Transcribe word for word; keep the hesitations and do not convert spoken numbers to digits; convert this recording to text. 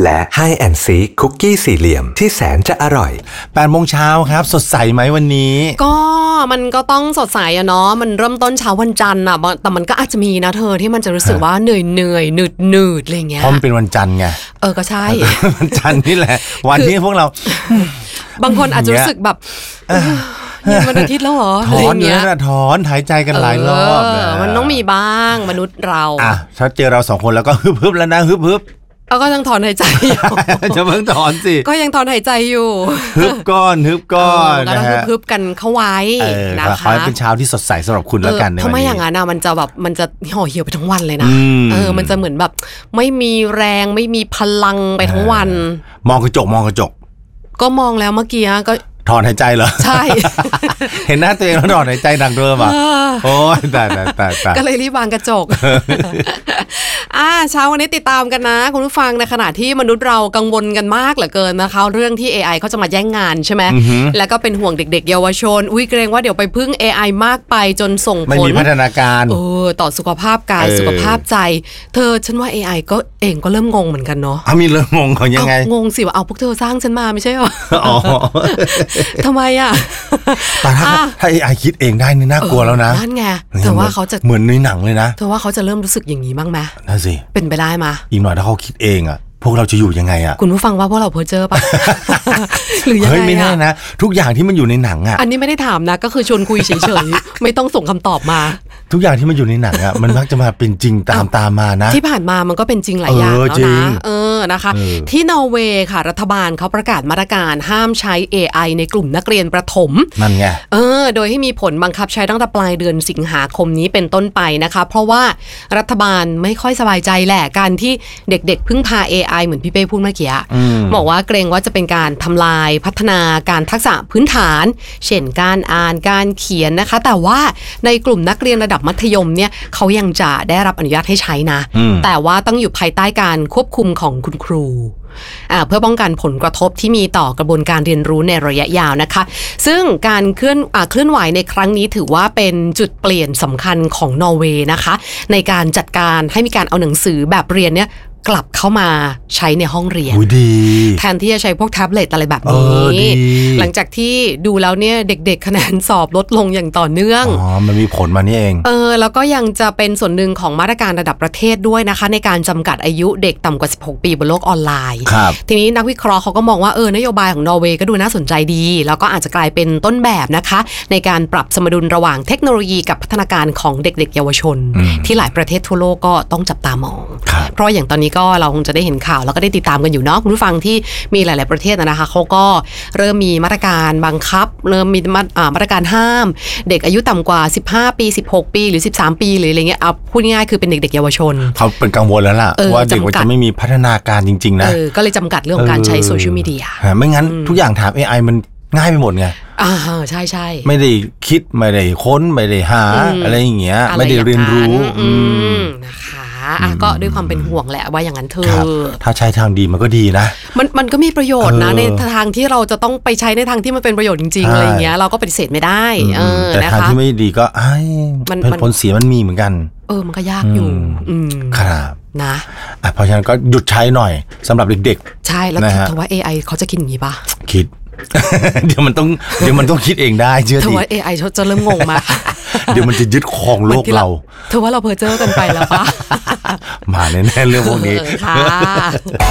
และ High and Seek คุกกี้สี่เหลี่ยมที่แสนจะอร่อยแปดโมงเช้าครับสดใสไหมวันนี้ก็มันก็ต้องสดใสอะเนาะมันเริ่มต้นเช้าวันจันทร์อะแต่มันก็อาจจะมีนะเธอที่มันจะรู้สึกว่าเหนื่อยเหนื่อยหนืดหนืดอะไรเงี้ยเพราะมันเป็นวันจันทร์ไงเออก็ใช่วันจันทร์นี่แหละวันที่พวกเราบางคนอาจจะรู้สึกแบบมันอาทิตย์แล้วเหรอถอนเงี้ยถอนหายใจกันหลายรอบมันต้องมีบ้างมนุษย์เราอ่ะถ้าเจอเราสองคนแล้วก็ฮึบๆแล้วนะฮึบๆเราก็ยังถอนหายใจอยู่จะเพิ่งถอนสิก็ยังถอนหายใจอยู่ฮึบก้อนฮึบก้อนนะฮะฮึบๆกันเข้าไว้นะคะขอให้เป็นเช้าที่สดใสสำหรับคุณแล้วกันในวันนี้ถ้าไม่อย่างนั้นนะมันจะแบบมันจะห่อเหี่ยวไปทั้งวันเลยนะเออมันจะเหมือนแบบไม่มีแรงไม่มีพลังไปทั้งวันมองกระจกมองกระจกก็มองแล้วเมื่อกี้ก็ถอนหายใจเหรอใช่เห็นหน้าตัวเองแล้วถอนหายใจดังเดิมอ่ะโอ้ยแต่แต่แต่ก็เลยรีบวางกระจกอ่าเช้าวันนี้ติดตามกันนะคุณผู้ฟังในขณะที่มนุษย์เรากังวลกันมากเหลือเกินนะคะเรื่องที่ เอ ไอ เขาจะมาแย่งงานใช่ไหมแล้วก็เป็นห่วงเด็กๆเยาวชนอุ้ยเกรงว่าเดี๋ยวไปพึ่ง เอ ไอ มากไปจนส่งผลไม่มีพัฒนาการเออต่อสุขภาพกายสุขภาพใจเธอฉันว่า เอ ไอ ก็เองก็เริ่มงงเหมือนกันเนาะมีเริ่มงงเขายังไงงงสิว่าเอาพวกเธอสร้างฉันมาไม่ใช่หรออ๋อทำไมอ่ะแต่ถ้าถ้า เอ ไอ คิดเองได้นี่น่ากลัวแล้วนะนั่นไงแต่ว่าเขาจะเหมือนในหนังเลยนะเธอว่าเขาจะเริ่มรู้สึกอย่างนี้บ้างไหมนั่นสิเป็นไปได้มาอีกหน่อยถ้าเขาคิดเองอ่ะพวกเราจะอยู่ยังไงอ่ะคุณผู้ฟังว่าพวกเราเพ้อเจ้อป่ะหรือยังไงเฮ้ยไม่แน่นะทุกอย่างที่มันอยู่ในหนังอ่ะอันนี้ไม่ได้ถามนะก็คือชวนคุยเฉยๆไม่ต้องส่งคำตอบมาทุกอย่างที่มันอยู่ในหนังอ่ะมันมักจะมาเป็นจริงตามตามมานะที่ผ่านมามันก็เป็นจริงหลายอย่างแล้วนะเออนะคะที่นอร์เวย์ค่ะรัฐบาลเขาประกาศมาตรการห้ามใช้ เอ ไอ ในกลุ่มนักเรียนประถมนั่นไงเออโดยให้มีผลบังคับใช้ตั้งแต่ปลายเดือนสิงหาคมนี้เป็นต้นไปนะคะเพราะว่ารัฐบาลไม่ค่อยสบายใจแหละการที่เด็กๆพึ่งพา เอ ไอ เหมือนพี่เป้พูดเมื่อกี้บอกว่าเกรงว่าจะเป็นการทำลายพัฒนาการทักษะพื้นฐานเช่นการอ่านการเขียนนะคะแต่ว่าในกลุ่มนักเรียนระดับมัธยมเนี่ยเขายังจะได้รับอนุญาตให้ใช้นะแต่ว่าต้องอยู่ภายใต้การควบคุมของคุณครูเพื่อป้องกันผลกระทบที่มีต่อกระบวนการเรียนรู้ในระยะยาวนะคะซึ่งการเคลื่อนเคลื่อนไหวในครั้งนี้ถือว่าเป็นจุดเปลี่ยนสำคัญของนอร์เวย์นะคะในการจัดการให้มีการเอาหนังสือแบบเรียนเนี่ยกลับเข้ามาใช้ในห้องเรียนแทนที่จะใช้พวกแท็บเล็ตอะไรแบบนี้หลังจากที่ดูแล้วเนี่ยเด็กๆคะแนนสอบลดลงอย่างต่อเนื่องอ๋อมันมีผลมานี่เองเออแล้วก็ยังจะเป็นส่วนหนึ่งของมาตรการระดับประเทศด้วยนะคะในการจำกัดอายุเด็กต่ำกว่าสิบหกปีบนโลกออนไลน์ทีนี้นักวิเคราะห์เขาก็มองว่าเออนโยบายของนอร์เวย์ก็ดูน่าสนใจดีแล้วก็อาจจะกลายเป็นต้นแบบนะคะในการปรับสมดุลระหว่างเทคโนโลยีกับพัฒนาการของเด็กๆเยาวชนที่หลายประเทศทั่วโลกก็ต้องจับตามองเพราะอย่างตอนนี้ก็เราคงจะได้เห็นข่าวแล้วก็ได้ติดตามกันอยู่เนาะคุณผู้ฟังที่มีหลายๆประเทศนะคะเขาก็เริ่มมีมาตรการบังคับเริ่มมีมาตรการห้ามเด็กอายุต่ำกว่าสิบห้าปีสิบหกปีหรือสิบสามปีหรืออะไรเงี้ยเอาพูดง่ายๆคือเป็นเด็กๆเยาวชนเขาเป็นกังวลแล้วล่ะว่าเด็กจะไม่มีพัฒนาการจริงๆนะก็เลยจำกัดเรื่องการใช้โซเชียลมีเดียไม่งั้นทุกอย่างถาม เอ ไอ มันง่ายไปหมดไงอ่าใช่ใช่ไม่ได้คิดไม่ได้ค้นไม่ได้หาอะไรอย่างเงี้ยไม่ได้เรียนรู้นะคะอ่ะก็ด้วยความเป็นห่วงแหละว่าอย่างนั้นเธอถ้าใช้ทางดีมันก็ดีนะมันมันก็มีประโยชน์นะในทางที่เราจะต้องไปใช้ในทางที่มันเป็นประโยชน์จริงๆอะไรเงี้ยเราก็ปฏิเสธไม่ได้เออแต่ทางที่ไม่ดีก็ไอ้ผลเสียมันมีเหมือนกันเออมันก็ยากอยู่ครับนะเพราะฉะนั้นก็หยุดใช้หน่อยสำหรับเด็กๆใช่แล้วคิดว่า เอ ไอ เขาจะคิดอย่างนี้ป่ะคิดเดี๋ยวมันต้องเดี๋ยวมันต้องคิดเองได้เชื่อดิแต่ว่า เอ ไอ เขาจะเริ่มงงมากเดี๋ยวมันจะยึดครองโลกเราเธอว่าเราเพ้อเจ้อกันไปแล้วป่ะมาแน่ๆเรื่องพวกนี้ค่ะ